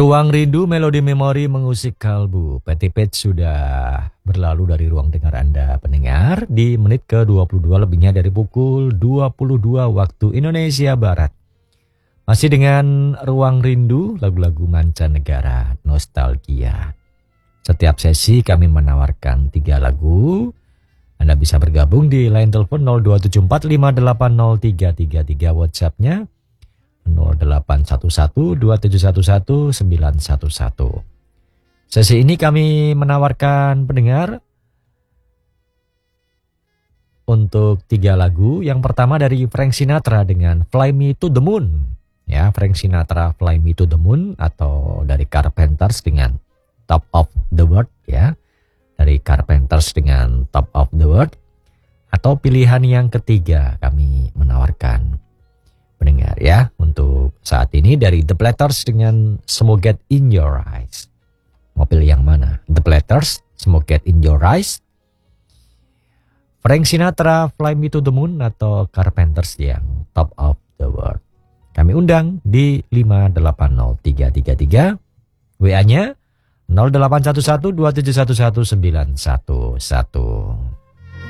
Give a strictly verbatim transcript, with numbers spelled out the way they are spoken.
Ruang Rindu Melodi Memori mengusik kalbu. Petty Page sudah berlalu dari ruang dengar Anda pendengar di menit ke dua puluh dua lebihnya dari pukul dua puluh dua waktu Indonesia Barat. Masih dengan Ruang Rindu, lagu-lagu mancanegara, nostalgia. Setiap sesi kami menawarkan tiga lagu. Anda bisa bergabung di line telepon nol dua tujuh empat lima delapan nol tiga tiga tiga, WhatsApp-nya nol delapan satu satu dua tujuh satu satu sembilan satu satu. Sesi ini kami menawarkan pendengar untuk tiga lagu. Yang pertama dari Frank Sinatra dengan Fly Me to the Moon. Ya, Frank Sinatra Fly Me to the Moon, atau dari Carpenters dengan Top of the World, ya. Dari Carpenters dengan Top of the World. Atau pilihan yang ketiga kami menawarkan pendengar, ya, untuk saat ini dari The Platters dengan Smoke Get in Your Eyes. Mau pilih yang mana? The Platters, Smoke Get in Your Eyes, Frank Sinatra Fly Me to the Moon, atau Carpenters yang Top of the World. Kami undang di lima delapan nol tiga tiga tiga, W A-nya nol delapan satu satu dua tujuh satu satu sembilan satu satu.